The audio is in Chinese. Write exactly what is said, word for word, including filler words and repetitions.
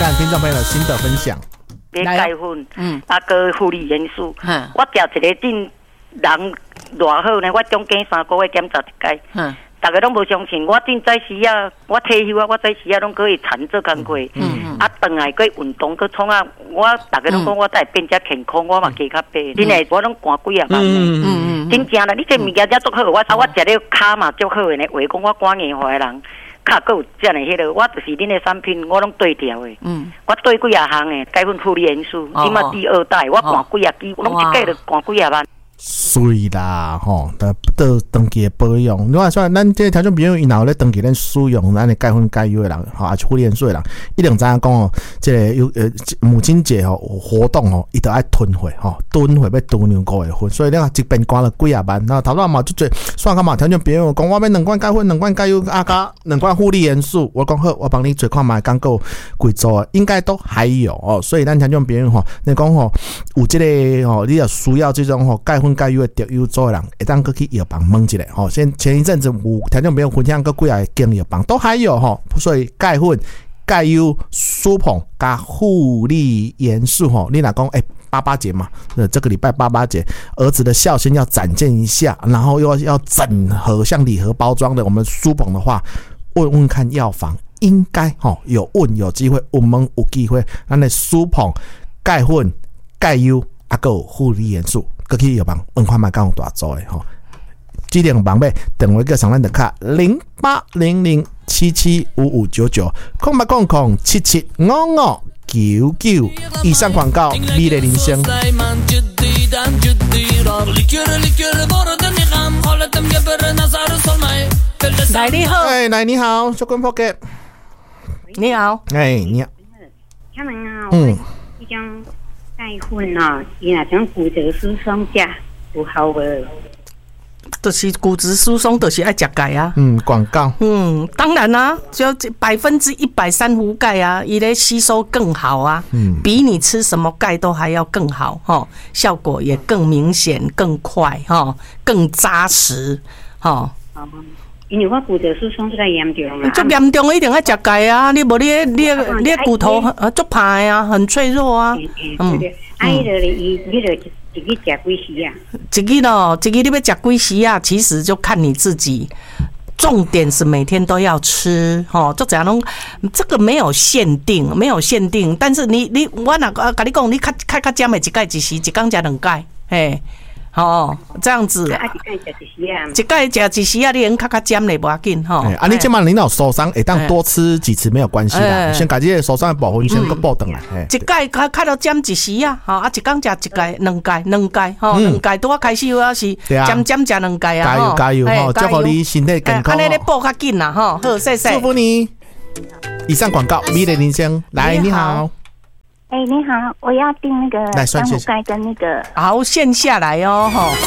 看听众朋友的心得分享。 别钙粉，嗯，啊个护理元素，嗯，我调一个顶人偌好呢，我中间三个月检查一届，嗯。大家拢无相信，我顶早时啊，我退休啊，我早时啊拢可以产做工课，嗯嗯，啊，转来去运动去创啊，我大家拢讲我才变遮健康，我嘛加较白，真诶，我拢寒几啊万，嗯嗯真正啦，你这物件遮足好，我我食了骹嘛足好诶呢，话讲我肝硬化诶人，较佫有遮尔迄个，我就是恁诶产品，我拢对调诶，嗯，我对几啊项诶，钙粉护理元素，即马第二代，我寒几啊支，我拢一届就寒几啊万。 水啦，吼，得得长期保养。你看，像咱这个条件朋友，伊若有咧长期咧使用咱的钙粉钙油的人，吼，啊，护理元素的人，一定知影讲哦，这个有呃母亲节吼活动吼，伊都爱囤货吼，囤货要囤两个月份，所以咧一边关了几啊万。那头头嘛就做，算个嘛条件朋友讲，我要两罐钙粉，两罐钙油，啊加两罐护理元素，我讲好，我帮你做看嘛，讲够贵做，应该都还有哦。所以咱条件朋友吼，你讲吼有这个吼，你要需要这种吼钙粉。钙油的特优做的人，会当去药房问一下吼。先前一阵子有听众朋友分享过几啊个经药房都还有吼，所以钙粉、钙油、舒捧加护理元素吼，你若讲哎八八节嘛，呃这个礼拜八八节，儿子的孝心要展现一下，然后又要整合像礼盒包装的我们舒捧的话，问问看药房应该吼有问有机会，我们有机会，咱的舒捧、钙粉、钙油啊个护理元素。过去药房问看卖敢有大做诶吼，指定房买电话叫上咱的卡零八零零七七五五九九，空八空空七七五五九九。以上广告，美丽人生。 来你好， 哎，来你好，小滚破给。 你好， 哎，你好。 他们啊，嗯，一张。钙粉哦，伊若种骨质疏松食有效无？ 就是骨质疏松，就是爱食钙啊。 嗯，广告。 嗯，当然啦、啊，就百分之一百珊瑚钙啊，伊咧吸收更好啊。嗯，比你吃什么钙都还要更好哈，效果也更明显、更快哈，更扎实哈。 哦。因为我骨质疏松是太严重了， 足严重一定要食钙啊！你无你你你骨头呃足歹啊，很脆弱啊。 嗯，啊，伊就伊你就一日食几时啊？ 一日咯，一日你要食几时啊？其实就看你自己。重点是每天都要吃，吼，就这样拢，这个没有限定，没有限定。但是你你我哪个跟你讲，你较较较减的一钙一时，一天食两钙，嘿。哦，这样子，啊，一盖食一时啊，一盖食一时啊，你用较较尖嘞，无要紧吼。 啊，你即马领导受伤，会当多吃几次没有关系啦。先把这个受伤的部分先个补回来。 一盖较较到尖一时啊，吼啊，一天食一盖，两盖，两盖，吼，两盖拄啊开始有啊是尖尖食两盖啊， 加油加油吼，祝福你身体健康。 安尼咧补较紧啦，吼，好，谢谢。 祝福你。以上广告，美丽人生，来你好。 哎、欸，你好，我要订那个珊瑚钙跟那个， 好，线下来哦，哈。